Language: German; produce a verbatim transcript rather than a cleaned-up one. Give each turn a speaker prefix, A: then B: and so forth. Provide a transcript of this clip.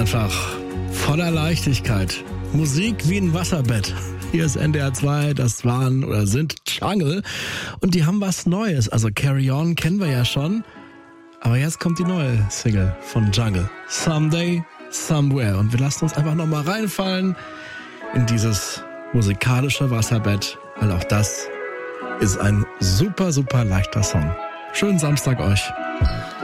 A: einfach voller Leichtigkeit. Musik wie ein Wasserbett. Hier ist N D R zwei, das waren oder sind Jungle und die haben was Neues. Also Carry On kennen wir ja schon, aber jetzt kommt die neue Single von Jungle. Someday, Somewhere. Und wir lassen uns einfach nochmal reinfallen in dieses musikalische Wasserbett, weil auch das ist ein super, super leichter Song. Schönen Samstag euch.